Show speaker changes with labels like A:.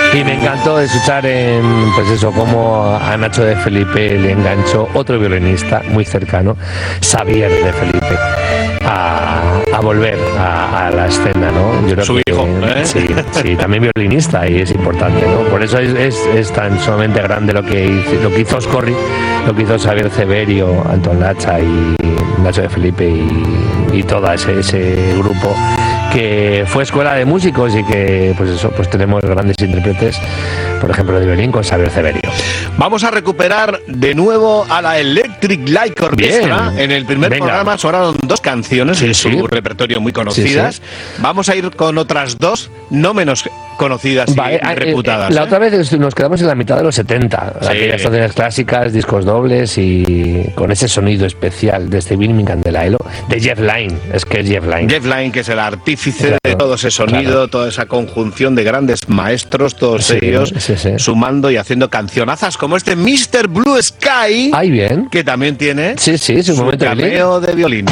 A: Y me encantó escuchar pues eso, cómo a Nacho de Felipe le enganchó otro violinista muy cercano, Xavier de Felipe, a volver a la escena, ¿no? Yo creo
B: Su hijo, ¿eh?
A: Sí, también violinista, y es importante, ¿no? Por eso es tan sumamente grande lo que hizo Oscorri, lo que hizo Xavier Severio, Antón Lacha y Nacho de Felipe y todo ese grupo, que fue escuela de músicos y que pues tenemos grandes intérpretes, por ejemplo de violín con Xavier Severio.
B: Vamos a recuperar de nuevo a la Electric Light Orchestra. En el primer programa sonaron 2 canciones en su repertorio muy conocidas. Sí. Vamos a ir con otras 2 no menos conocidas y reputadas.
A: La otra vez nos quedamos en la mitad de los 70, aquellas canciones clásicas, discos dobles y con ese sonido especial de Stevie Candelailo, de Jeff Lynne. Es que es Jeff Lynne.
B: Jeff Lynne, que es el artífice de todo ese sonido, toda esa conjunción de grandes maestros, todos ellos sumando y haciendo cancionazas como este Mr. Blue Sky,
A: bien,
B: que también tiene
A: su momento
B: cameo de violín.